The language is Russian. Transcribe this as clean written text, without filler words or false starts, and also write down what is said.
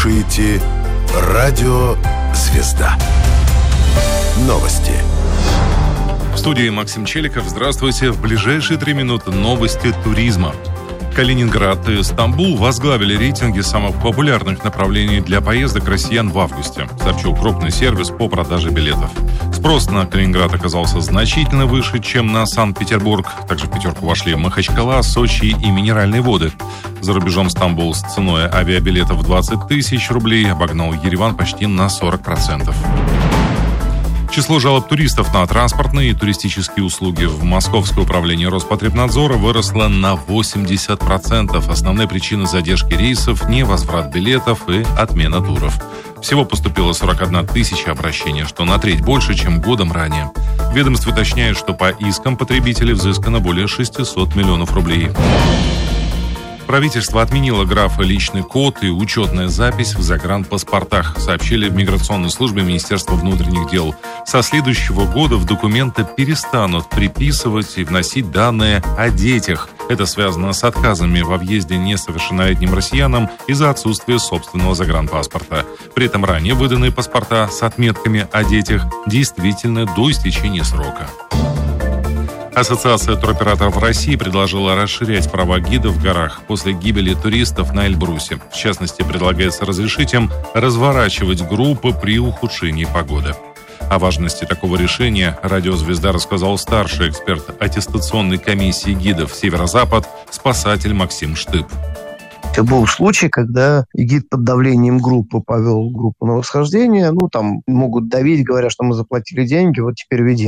слушаете «Радио Звезда». Новости. В студии Максим Челиков. Здравствуйте. В ближайшие 3 минуты новости туризма. Калининград и Стамбул возглавили рейтинги самых популярных направлений для поездок россиян в августе, сообщил крупный сервис по продаже билетов. Спрос на Калининград оказался значительно выше, чем на Санкт-Петербург. Также в пятерку вошли Махачкала, Сочи и Минеральные воды. За рубежом Стамбул с ценой авиабилетов 20 тысяч рублей обогнал Ереван почти на 40%. Число жалоб туристов на транспортные и туристические услуги в Московское управление Роспотребнадзора выросло на 80%. Основные причины задержки рейсов – невозврат билетов и отмена туров. Всего поступило 41 тысяча обращений, что на треть больше, чем годом ранее. Ведомство уточняет, что по искам потребителей взыскано более 600 миллионов рублей. Правительство отменило графы «Личный код» и «Учетная запись» в загранпаспортах, сообщили в Миграционной службе Министерства внутренних дел. Со следующего года в документы перестанут приписывать и вносить данные о детях. Это связано с отказами во въезде несовершеннолетним россиянам из-за отсутствия собственного загранпаспорта. При этом ранее выданные паспорта с отметками о детях действительны до истечения срока. Ассоциация туроператоров России предложила расширять права гидов в горах после гибели туристов на Эльбрусе. В частности, предлагается разрешить им разворачивать группы при ухудшении погоды. О важности такого решения «Радио Звезда» рассказал старший эксперт аттестационной комиссии гидов «Северо-Запад» спасатель Максим Штып. Был случай, когда гид под давлением группы повел группу на восхождение. Там могут давить, говоря, что мы заплатили деньги, вот теперь веди